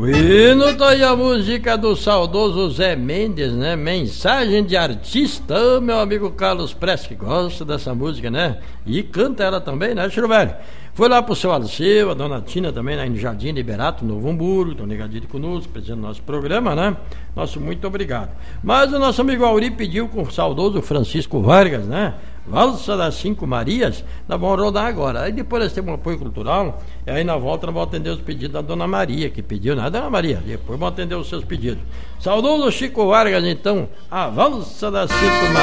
Bueno, tá aí a música do saudoso Zé Mendes, né? Mensagem de artista, meu amigo Carlos Prestes, que gosta dessa música, né? E canta ela também, né, Chiru Velho? Foi lá pro seu Alceu, a dona Tina também, né, no Jardim Liberato, Novo Hamburgo, estão ligadinhos conosco, presente no nosso programa, né? Nosso muito obrigado. Mas o nosso amigo Auri pediu com o saudoso Francisco Vargas, né? Valsa das Cinco Marias, nós vamos rodar agora. Aí depois nós temos um apoio cultural, e aí na volta nós vamos atender os pedidos da Dona Maria, que pediu, né? Dona Maria, depois vamos atender os seus pedidos. Saudoso Chico Vargas, então, a Valsa das Cinco Marias.